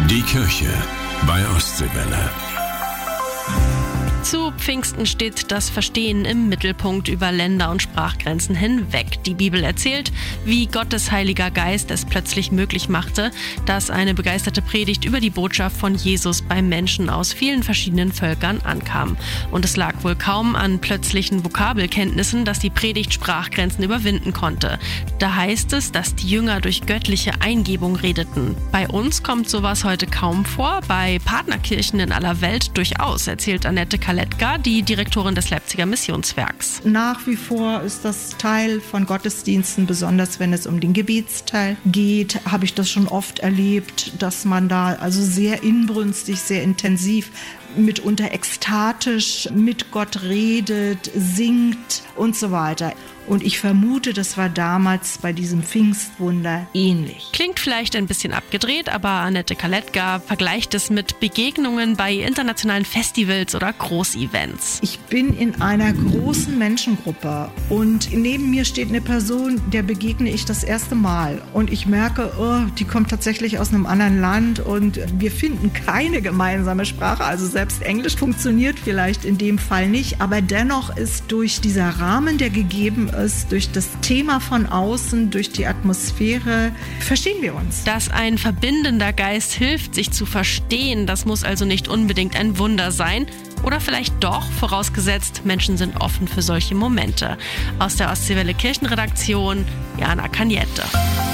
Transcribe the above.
Die Kirche bei Ostseewelle. Zu Pfingsten steht das Verstehen im Mittelpunkt über Länder- und Sprachgrenzen hinweg. Die Bibel erzählt, wie Gottes Heiliger Geist es plötzlich möglich machte, dass eine begeisterte Predigt über die Botschaft von Jesus bei Menschen aus vielen verschiedenen Völkern ankam. Und es lag wohl kaum an plötzlichen Vokabelkenntnissen, dass die Predigt Sprachgrenzen überwinden konnte. Da heißt es, dass die Jünger durch göttliche Eingebung redeten. Bei uns kommt sowas heute kaum vor, bei Partnerkirchen in aller Welt durchaus, erzählt Annette Kaletka, die Direktorin des Leipziger Missionswerks. Nach wie vor ist das Teil von Gottesdiensten, besonders wenn es um den Gebetsteil geht, habe ich das schon oft erlebt, dass man da also sehr inbrünstig, sehr intensiv, mitunter ekstatisch mit Gott redet, singt und so weiter. Und ich vermute, das war damals bei diesem Pfingstwunder ähnlich. Klingt vielleicht ein bisschen abgedreht, aber Annette Kaletka vergleicht es mit Begegnungen bei internationalen Festivals oder Großevents. Ich bin in einer großen Menschengruppe und neben mir steht eine Person, der begegne ich das erste Mal. Und ich merke, die kommt tatsächlich aus einem anderen Land und wir finden keine gemeinsame Sprache. Also selbst Englisch funktioniert vielleicht in dem Fall nicht, aber dennoch ist durch dieser Rahmen, der gegeben ist, durch das Thema von außen, durch die Atmosphäre, verstehen wir uns. Dass ein verbindender Geist hilft, sich zu verstehen, das muss also nicht unbedingt ein Wunder sein. Oder vielleicht doch, vorausgesetzt, Menschen sind offen für solche Momente. Aus der Ostseewelle Kirchenredaktion, Jana Kaniette.